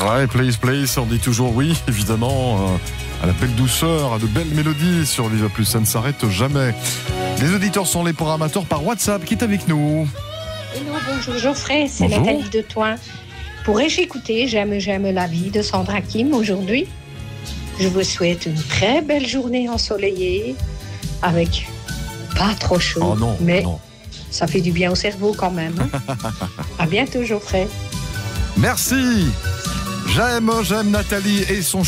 Ouais, Please, Please, on dit toujours oui, évidemment, à la belle douceur, à de belles mélodies sur Viva Plus, ça ne s'arrête jamais. Les auditeurs sont les programmateurs par WhatsApp, qui est avec nous. Hello, bonjour Geoffrey, c'est Bonjour. Nathalie de Toin. Pourrais-je écouter J'aime la vie de Sandra Kim aujourd'hui? Je vous souhaite une très belle journée ensoleillée, avec pas trop chaud, Oh non, mais non. ça fait du bien au cerveau quand même. À bientôt Geoffrey. Merci. J'aime Nathalie et son